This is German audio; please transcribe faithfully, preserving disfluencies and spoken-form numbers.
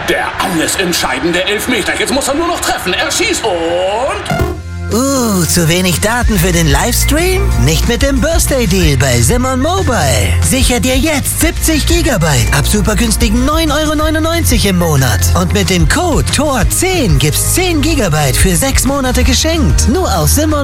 Der alles entscheidende Elfmeter. Jetzt muss er nur noch treffen. Er schießt und... Uh, zu wenig Daten für den Livestream? Nicht mit dem Birthday Deal bei Simon Mobile. Sicher dir jetzt siebzig Gigabyte ab super günstigen neun Euro neunundneunzig im Monat. Und mit dem Code T O R zehn gibt's zehn Gigabyte für sechs Monate geschenkt. Nur auf Simon